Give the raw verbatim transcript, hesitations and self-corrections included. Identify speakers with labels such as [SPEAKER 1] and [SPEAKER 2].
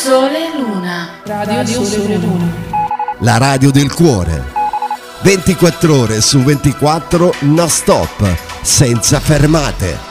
[SPEAKER 1] Sole e Luna.
[SPEAKER 2] Radio, Radio Sole e Luna.
[SPEAKER 3] La radio del cuore. ventiquattro ore su ventiquattro, non stop, senza fermate.